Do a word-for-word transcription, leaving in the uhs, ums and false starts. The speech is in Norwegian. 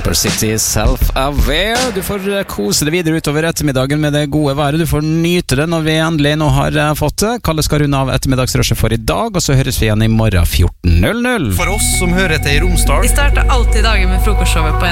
Super City, Self-Aware. Du får kose det videre utover ettermiddagen med det gode været. Du får nyte det når vi endelig nå har fått det. Kalle skal runde av ettermiddagsrushet for i dag, og så høres vi igjen i morgen fjorten null null. For oss som hører til i Romsdal. Vi starter alltid dagen med frokostshowet på